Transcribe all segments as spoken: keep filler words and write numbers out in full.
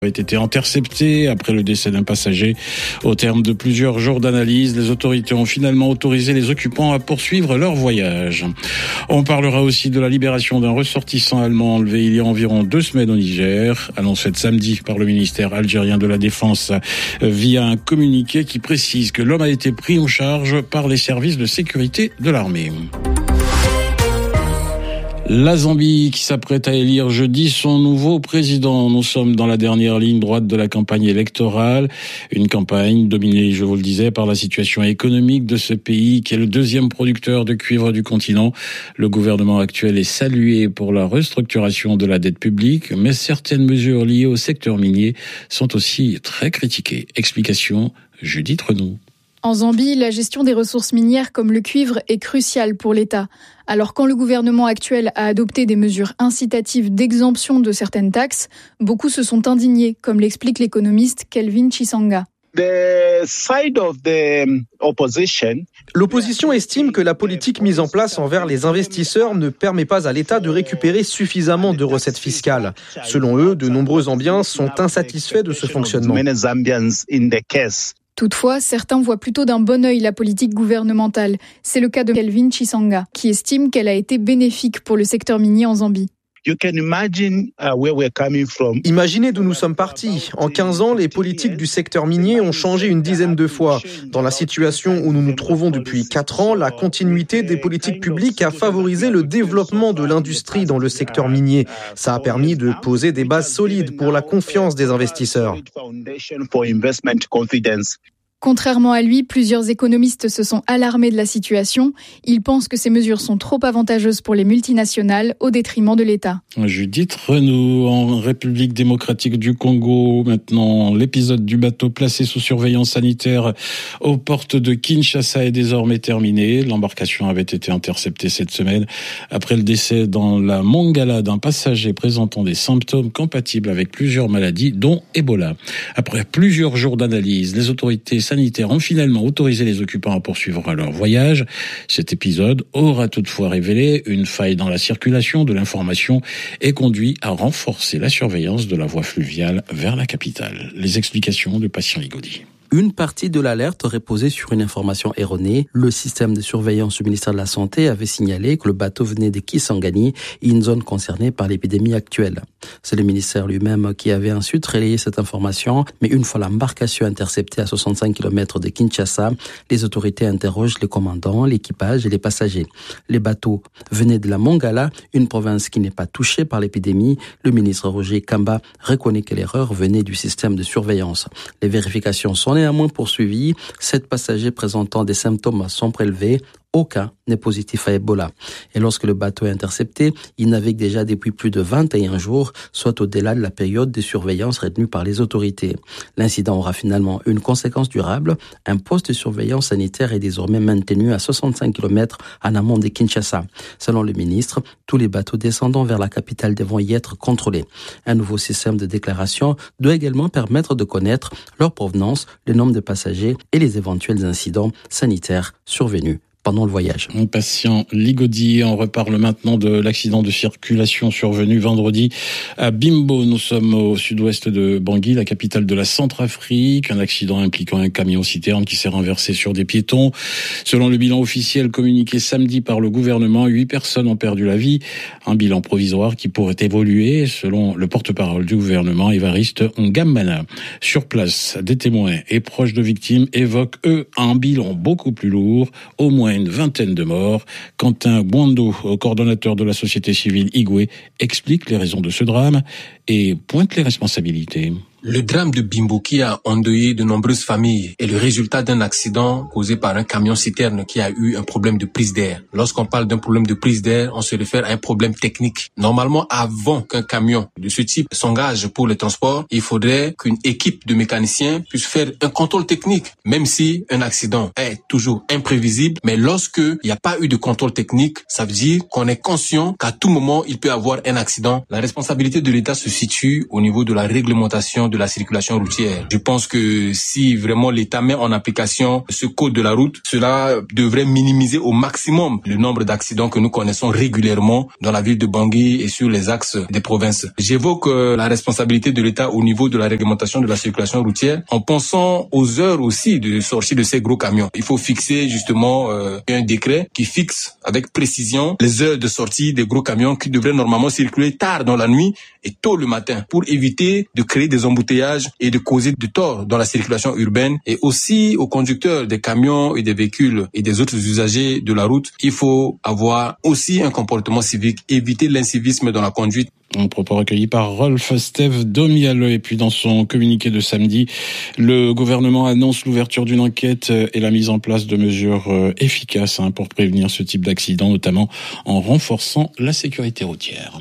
A été intercepté après le décès d'un passager. Au terme de plusieurs jours d'analyse, les autorités ont finalement autorisé les occupants à poursuivre leur voyage. On parlera aussi de la libération d'un ressortissant allemand enlevé il y a environ deux semaines au Niger, annoncé samedi par le ministère algérien de la Défense via un communiqué qui précise que l'homme a été pris en charge par les services de sécurité de l'armée. La Zambie qui s'apprête à élire jeudi son nouveau président. Nous sommes dans la dernière ligne droite de la campagne électorale. Une campagne dominée, je vous le disais, par la situation économique de ce pays qui est le deuxième producteur de cuivre du continent. Le gouvernement actuel est salué pour la restructuration de la dette publique, mais certaines mesures liées au secteur minier sont aussi très critiquées. Explication, Judith Renaud. En Zambie, la gestion des ressources minières comme le cuivre est cruciale pour l'État. Alors quand le gouvernement actuel a adopté des mesures incitatives d'exemption de certaines taxes, beaucoup se sont indignés, comme l'explique l'économiste Kelvin Chisanga. The side of the opposition. L'opposition estime que la politique mise en place envers les investisseurs ne permet pas à l'État de récupérer suffisamment de recettes fiscales. Selon eux, de nombreux Zambiens sont insatisfaits de ce fonctionnement. Toutefois, certains voient plutôt d'un bon œil la politique gouvernementale. C'est le cas de Kelvin Chisanga, qui estime qu'elle a été bénéfique pour le secteur minier en Zambie. You can imagine uh, where we're coming from. Imaginez d'où nous sommes partis. En quinze ans, les politiques du secteur minier ont changé une dizaine de fois. Dans la situation où nous nous trouvons depuis quatre ans, la continuité des politiques publiques a favorisé le développement de l'industrie dans le secteur minier. Ça a permis de poser des bases solides pour la confiance des investisseurs. Contrairement à lui, plusieurs économistes se sont alarmés de la situation. Ils pensent que ces mesures sont trop avantageuses pour les multinationales au détriment de l'État. Judith Renaud, en République démocratique du Congo, maintenant l'épisode du bateau placé sous surveillance sanitaire aux portes de Kinshasa est désormais terminé. L'embarcation avait été interceptée cette semaine après le décès dans la Mongala d'un passager présentant des symptômes compatibles avec plusieurs maladies, dont Ebola. Après plusieurs jours d'analyse, les autorités sanitaires ont finalement autorisé les occupants à poursuivre leur voyage. Cet épisode aura toutefois révélé une faille dans la circulation de l'information et conduit à renforcer la surveillance de la voie fluviale vers la capitale. Les explications de Patient Ligodi. Une partie de l'alerte reposait sur une information erronée. Le système de surveillance du ministère de la Santé avait signalé que le bateau venait de Kisangani, une zone concernée par l'épidémie actuelle. C'est le ministère lui-même qui avait ensuite relayé cette information, mais une fois l'embarcation interceptée à soixante-cinq kilomètres de Kinshasa, les autorités interrogent les commandants, l'équipage et les passagers. Les bateaux venaient de la Mongala, une province qui n'est pas touchée par l'épidémie. Le ministre Roger Kamba reconnaît que l'erreur venait du système de surveillance. Les vérifications sont néanmoins poursuivis, sept passagers présentant des symptômes sont prélevés. Aucun n'est positif à Ebola. Et lorsque le bateau est intercepté, il navigue déjà depuis plus de vingt et un jours, soit au-delà de la période de surveillance retenue par les autorités. L'incident aura finalement une conséquence durable. Un poste de surveillance sanitaire est désormais maintenu à soixante-cinq kilomètres en amont de Kinshasa. Selon le ministre, tous les bateaux descendant vers la capitale devront y être contrôlés. Un nouveau système de déclaration doit également permettre de connaître leur provenance, le nombre de passagers et les éventuels incidents sanitaires survenus pendant le voyage. Un patient Ligodi, on reparle maintenant de l'accident de circulation survenu vendredi à Bimbo. Nous sommes au sud-ouest de Bangui, la capitale de la Centrafrique. Un accident impliquant un camion-citerne qui s'est renversé sur des piétons. Selon le bilan officiel communiqué samedi par le gouvernement, huit personnes ont perdu la vie. Un bilan provisoire qui pourrait évoluer, selon le porte-parole du gouvernement, Évariste Ngambana. Sur place, des témoins et proches de victimes évoquent, eux, un bilan beaucoup plus lourd, au moins une vingtaine de morts. Quentin Bondo, coordonnateur de la société civile Igwe, explique les raisons de ce drame et pointe les responsabilités. Le drame de Bimbo qui a endeuillé de nombreuses familles est le résultat d'un accident causé par un camion-citerne qui a eu un problème de prise d'air. Lorsqu'on parle d'un problème de prise d'air, on se réfère à un problème technique. Normalement, avant qu'un camion de ce type s'engage pour le transport, il faudrait qu'une équipe de mécaniciens puisse faire un contrôle technique, même si un accident est toujours imprévisible. Mais lorsque il n'y a pas eu de contrôle technique, ça veut dire qu'on est conscient qu'à tout moment, il peut y avoir un accident. La responsabilité de l'État se situe au niveau de la réglementation de la circulation routière. Je pense que si vraiment l'État met en application ce code de la route, cela devrait minimiser au maximum le nombre d'accidents que nous connaissons régulièrement dans la ville de Bangui et sur les axes des provinces. J'évoque la responsabilité de l'État au niveau de la réglementation de la circulation routière en pensant aux heures aussi de sortie de ces gros camions. Il faut fixer justement euh, un décret qui fixe avec précision les heures de sortie des gros camions qui devraient normalement circuler tard dans la nuit et tôt le matin pour éviter de créer des embouteillages et de causer du tort dans la circulation urbaine. Et aussi aux conducteurs des camions et des véhicules et des autres usagers de la route, il faut avoir aussi un comportement civique, éviter l'incivisme dans la conduite. Un propos recueilli par Rolf Steve Domiale. Et puis dans son communiqué de samedi, le gouvernement annonce l'ouverture d'une enquête et la mise en place de mesures efficaces pour prévenir ce type d'accident, notamment en renforçant la sécurité routière.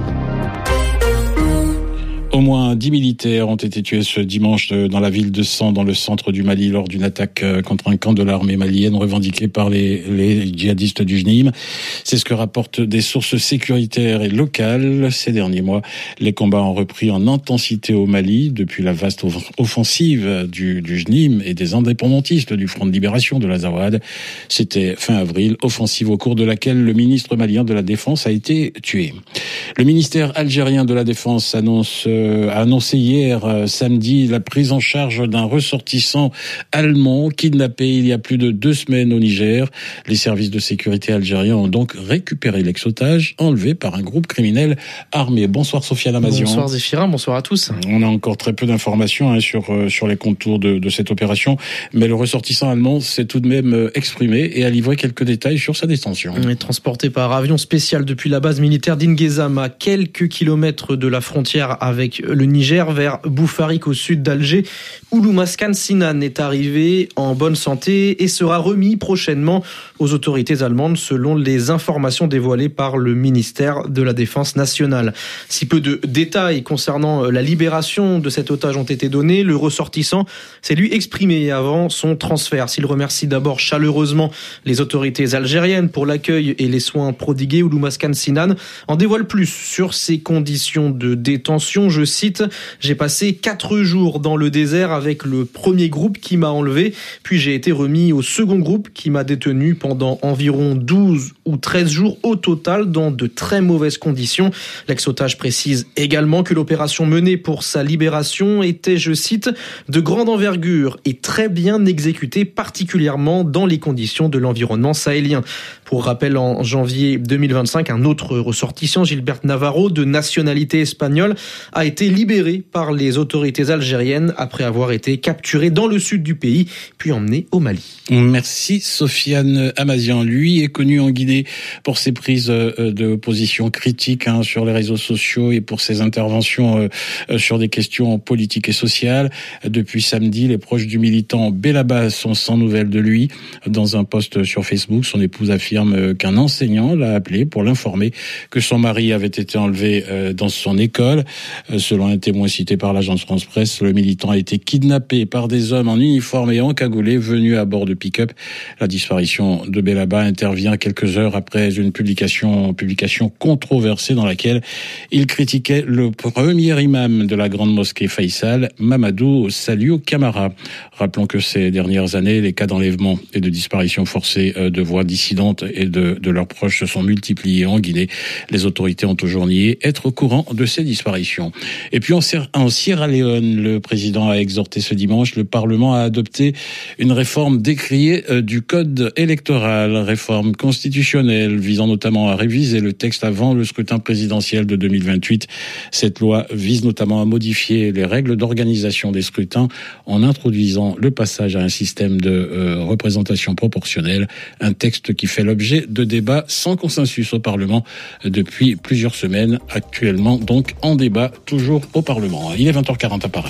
Au moins dix militaires ont été tués ce dimanche dans la ville de San, dans le centre du Mali, lors d'une attaque contre un camp de l'armée malienne revendiquée par les, les djihadistes du J N I M. C'est ce que rapportent des sources sécuritaires et locales. Ces derniers mois, les combats ont repris en intensité au Mali depuis la vaste offensive du, du J N I M et des indépendantistes du Front de Libération de l'Azawad. C'était fin avril, offensive au cours de laquelle le ministre malien de la Défense a été tué. Le ministère algérien de la Défense annonce a annoncé hier euh, samedi la prise en charge d'un ressortissant allemand kidnappé il y a plus de deux semaines au Niger. Les services de sécurité algériens ont donc récupéré l'ex-otage enlevé par un groupe criminel armé. Bonsoir Sofiane Amazian. Bonsoir Zéphirin, bonsoir à tous. On a encore très peu d'informations hein, sur euh, sur les contours de, de cette opération, mais le ressortissant allemand s'est tout de même euh, exprimé et a livré quelques détails sur sa détention. Il est transporté par avion spécial depuis la base militaire d'Inguezam, à quelques kilomètres de la frontière avec le Niger, vers Boufarik au sud d'Alger, où Ouloumaskan Sinan est arrivé en bonne santé et sera remis prochainement aux autorités allemandes selon les informations dévoilées par le ministère de la Défense nationale. Si peu de détails concernant la libération de cet otage ont été donnés, le ressortissant s'est lui exprimé avant son transfert. S'il remercie d'abord chaleureusement les autorités algériennes pour l'accueil et les soins prodigués, Ouloumaskan Sinan en dévoile plus sur ses conditions de détention. Je cite, « J'ai passé quatre jours dans le désert avec le premier groupe qui m'a enlevé, puis j'ai été remis au second groupe qui m'a détenu pendant environ douze ou treize jours au total dans de très mauvaises conditions. » L'ex-otage précise également que l'opération menée pour sa libération était, je cite, « de grande envergure et très bien exécutée, particulièrement dans les conditions de l'environnement sahélien ». Pour rappel, en janvier deux mille vingt-cinq, un autre ressortissant, Gilbert Navarro, de nationalité espagnole, a été libéré par les autorités algériennes après avoir été capturé dans le sud du pays, puis emmené au Mali. Merci Sofiane Amazian. Lui est connu en Guinée pour ses prises de position critiques hein, sur les réseaux sociaux et pour ses interventions euh, sur des questions politiques et sociales. Depuis samedi, les proches du militant Bellaba sont sans nouvelles de lui. Dans un post sur Facebook, son épouse affirme qu'un enseignant l'a appelé pour l'informer que son mari avait été enlevé dans son école. Selon un témoin cité par l'agence France-Presse, le militant a été kidnappé par des hommes en uniforme et encagoulés venus à bord de pick-up. La disparition de Bellaba intervient quelques heures après une publication, publication controversée dans laquelle il critiquait le premier imam de la grande mosquée Faisal, Mamadou Saliou Camara. Rappelons que ces dernières années, les cas d'enlèvement et de disparition forcée de voix dissidentes et de, de leurs proches se sont multipliés en Guinée. Les autorités ont toujours nié être au courant de ces disparitions. Et puis en, en Sierra Leone, le président a exhorté ce dimanche le Parlement à adopter une réforme décriée du code électoral, réforme constitutionnelle visant notamment à réviser le texte avant le scrutin présidentiel de deux mille vingt-huit. Cette loi vise notamment à modifier les règles d'organisation des scrutins en introduisant le passage à un système de euh, représentation proportionnelle, un texte qui fait l'objet de débats sans consensus au Parlement depuis plusieurs semaines, actuellement donc en débat toujours au Parlement. Il est vingt heures quarante à Paris.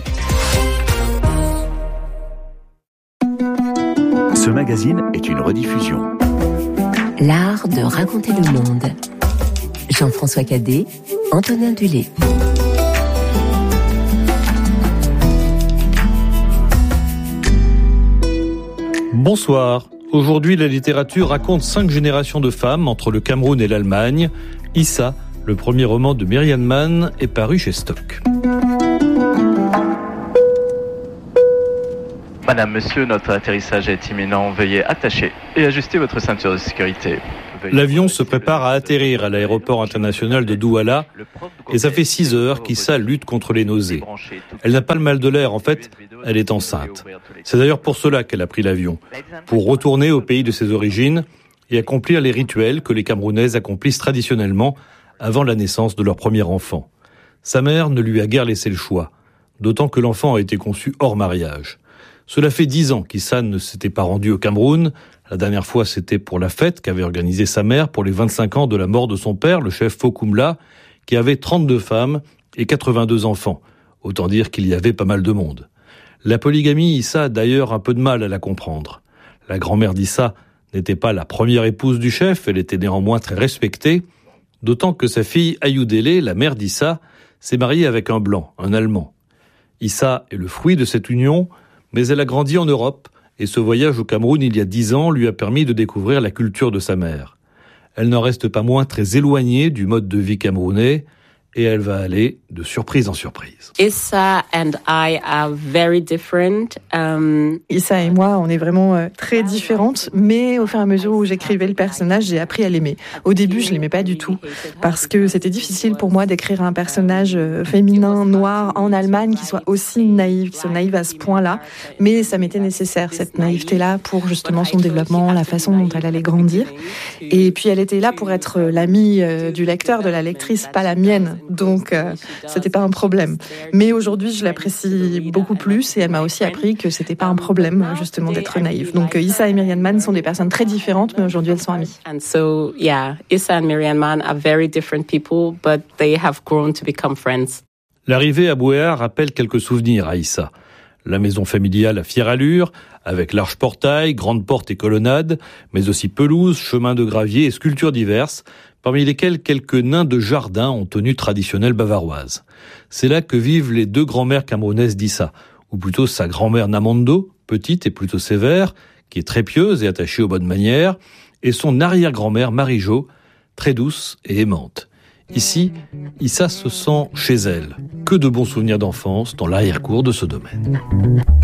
Ce magazine est une rediffusion. L'art de raconter le monde. Jean-François Cadet, Antonin Dulé. Bonsoir. Aujourd'hui, la littérature raconte cinq générations de femmes entre le Cameroun et l'Allemagne. Issa, le premier roman de Myriam Mann, est paru chez Stock. Madame, monsieur, notre atterrissage est imminent. Veuillez attacher et ajuster votre ceinture de sécurité. L'avion se prépare à atterrir à l'aéroport international de Douala et ça fait six heures qu'Issa lutte contre les nausées. Elle n'a pas le mal de l'air, en fait, elle est enceinte. C'est d'ailleurs pour cela qu'elle a pris l'avion, pour retourner au pays de ses origines et accomplir les rituels que les Camerounaises accomplissent traditionnellement avant la naissance de leur premier enfant. Sa mère ne lui a guère laissé le choix, d'autant que l'enfant a été conçu hors mariage. Cela fait dix ans qu'Issa ne s'était pas rendu au Cameroun. La dernière fois, c'était pour la fête qu'avait organisée sa mère pour les vingt-cinq ans de la mort de son père, le chef Fokoumla, qui avait trente-deux femmes et quatre-vingt-deux enfants. Autant dire qu'il y avait pas mal de monde. La polygamie, Issa a d'ailleurs un peu de mal à la comprendre. La grand-mère d'Issa n'était pas la première épouse du chef, elle était néanmoins très respectée, d'autant que sa fille Ayoudélé, la mère d'Issa, s'est mariée avec un blanc, un Allemand. Issa est le fruit de cette union, mais elle a grandi en Europe et ce voyage au Cameroun il y a dix ans lui a permis de découvrir la culture de sa mère. Elle n'en reste pas moins très éloignée du mode de vie camerounais et elle va aller de surprise en surprise. Issa and I are very different. Um... Issa et moi, on est vraiment euh, très différentes, mais au fur et à mesure où j'écrivais le personnage, j'ai appris à l'aimer. Au début, je l'aimais pas du tout, parce que c'était difficile pour moi d'écrire un personnage euh, féminin, noir, en Allemagne, qui soit aussi naïf, qui soit naïve à ce point-là, mais ça m'était nécessaire, cette naïveté-là, pour justement son développement, la façon dont elle allait grandir. Et puis elle était là pour être l'amie euh, du lecteur, de la lectrice, pas la mienne. Donc, euh, c'était pas un problème. Mais aujourd'hui, je l'apprécie beaucoup plus et elle m'a aussi appris que c'était pas un problème, justement, d'être naïve. Donc, euh, Issa et Myriam Mann sont des personnes très différentes, mais aujourd'hui, elles sont amies. And so, yeah, Issa and Myriam Mann are very different people, but they have grown to become friends. L'arrivée à Bouéa rappelle quelques souvenirs à Issa. La maison familiale à fière allure, avec large portail, grande porte et colonnade, mais aussi pelouse, chemins de gravier et sculptures diverses, parmi lesquelles quelques nains de jardin en tenue traditionnelle bavaroise. C'est là que vivent les deux grand-mères camerounaises d'Issa, ou plutôt sa grand-mère Namando, petite et plutôt sévère, qui est très pieuse et attachée aux bonnes manières, et son arrière-grand-mère Marie-Jo, très douce et aimante. Ici, Issa se sent chez elle. Que de bons souvenirs d'enfance dans l'arrière-cour de ce domaine.